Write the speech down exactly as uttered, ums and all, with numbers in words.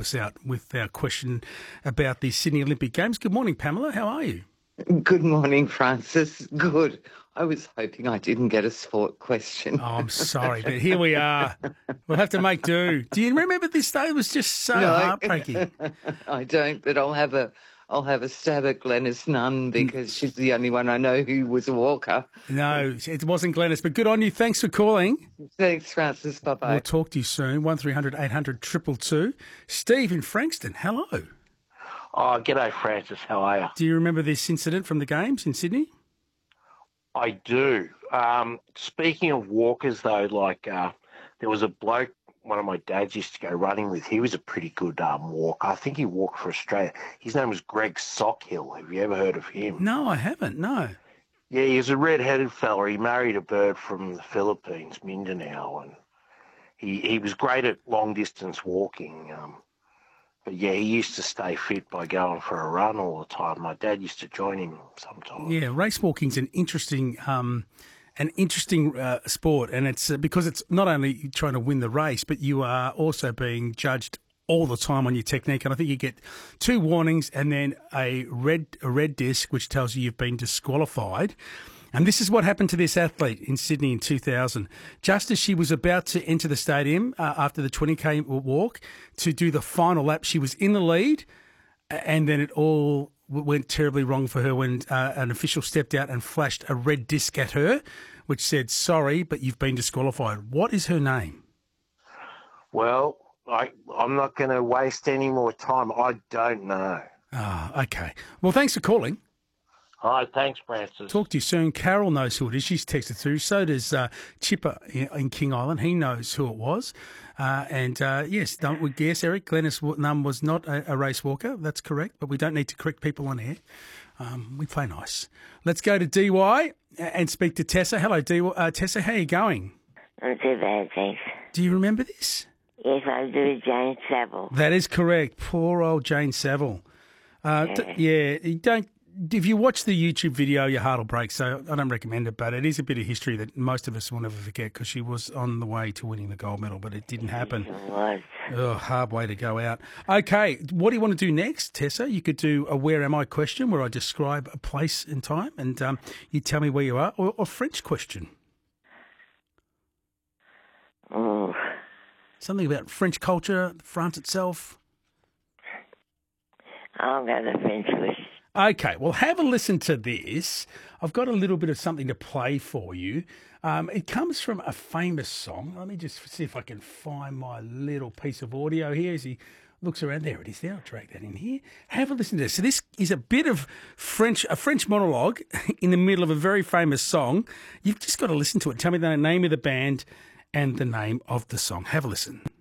us out with our question about the Sydney Olympic Games. Good morning, Pamela. How are you? Good morning, Francis. Good. I was hoping I didn't get a sport question. Oh, I'm sorry, but here we are. We'll have to make do. Do you remember this day? It was just so No. heartbreaking. I don't, but I'll have a I'll have a stab at Glenys Nunn because she's the only one I know who was a walker. No, it wasn't Glenys, but good on you. Thanks for calling. Thanks, Francis. Bye-bye. We'll talk to you soon. one three hundred eight hundred two two two. Steve in Frankston, hello. Oh, g'day, Francis. How are you? Do you remember this incident from the Games in Sydney? I do. Um, speaking of walkers, though, like uh, there was a bloke, one of my dads used to go running with. He was a pretty good um, walker. I think he walked for Australia. His name was Greg Sockhill. Have you ever heard of him? No, I haven't, no. Yeah, he was a red-headed fella. He married a bird from the Philippines, Mindanao, and he, he was great at long-distance walking. Um, But, yeah, he used to stay fit by going for a run all the time. My dad used to join him sometimes. Yeah, race walking's an interesting um, an interesting uh, sport, and it's uh, because it's not only trying to win the race, but you are also being judged all the time on your technique. And I think you get two warnings and then a red a red disc, which tells you you've been disqualified. And this is what happened to this athlete in Sydney in two thousand. Just as she was about to enter the stadium uh, after the twenty K walk to do the final lap, she was in the lead, and then it all went terribly wrong for her when uh, an official stepped out and flashed a red disc at her, which said, sorry, but you've been disqualified. What is her name? Well, I, I'm not going to waste any more time. I don't know. Ah, okay. Well, thanks for calling. Hi, thanks, Francis. Talk to you soon. Carol knows who it is. She's texted through. So does uh, Chipper in King Island. He knows who it was. Uh, and, uh, yes, don't we guess, Eric, Glenys Nunn was not a, a race walker. That's correct. But we don't need to correct people on air. Um, we play nice. Let's go to D Y and speak to Tessa. Hello, D Y. Uh, Tessa, how are you going? Not too bad, thanks. Do you remember this? Yes, I do, Jane Saville. That is correct. Poor old Jane Saville. Uh, Yeah. d- yeah, you don't... If you watch the YouTube video, your heart will break, so I don't recommend it, but it is a bit of history that most of us will never forget because she was on the way to winning the gold medal, but it didn't happen. It was. Oh, hard way to go out. Okay, what do you want to do next, Tessa? You could do a Where Am I question where I describe a place and time and um, you tell me where you are, or a French question. Oh, Something about French culture, France itself. I'll go to French question. Okay, well, have a listen to this. I've got a little bit of something to play for you. Um, it comes from a famous song. Let me just see if I can find my little piece of audio here as he looks around. There it is there. I'll drag that in here. Have a listen to this. So this is a bit of French, a French monologue in the middle of a very famous song. You've just got to listen to it. Tell me the name of the band and the name of the song. Have a listen.